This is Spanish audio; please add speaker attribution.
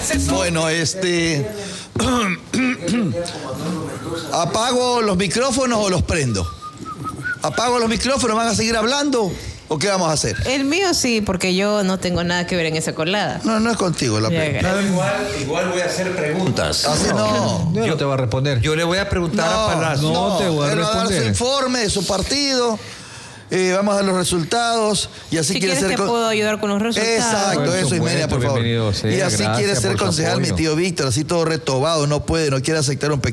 Speaker 1: Bueno, ¿apago los micrófonos o los prendo? ¿Apago los micrófonos? ¿Van a seguir hablando? ¿O qué vamos a hacer?
Speaker 2: El mío sí, porque yo no tengo nada que ver en esa colada.
Speaker 1: No es contigo la pregunta.
Speaker 3: Igual voy a hacer preguntas.
Speaker 1: Así no.
Speaker 4: Yo no te voy a responder.
Speaker 3: Yo le voy a preguntar a Palacio.
Speaker 4: No te voy a
Speaker 1: él va a dar
Speaker 4: responder.
Speaker 1: su informe de su partido. Vamos a dar los resultados. Y así
Speaker 2: Si
Speaker 1: quiere
Speaker 2: quieres
Speaker 1: ser.
Speaker 2: te puedo ayudar con los resultados.
Speaker 1: Exacto,
Speaker 4: Por
Speaker 1: eso, Imelia, por favor.
Speaker 4: bienvenido sea,
Speaker 1: Y así
Speaker 4: gracias
Speaker 1: quiere ser
Speaker 4: por su
Speaker 1: concejal mi
Speaker 4: apoyo.
Speaker 1: tío Víctor, así todo retobado, no quiere aceptar un pequeño